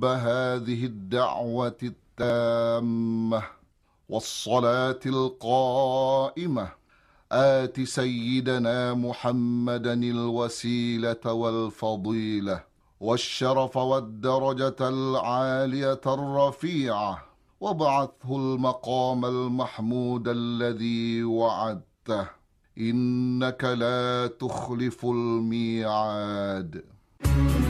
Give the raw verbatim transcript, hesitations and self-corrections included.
رب هذه الدعوة التامة والصلاة القائمة آت سيدنا محمدا الوسيلة والفضيلة والشرف والدرجة العالية الرفيعة، وابعثه المقام المحمود الذي وعدته، إنك لا تخلف الميعاد.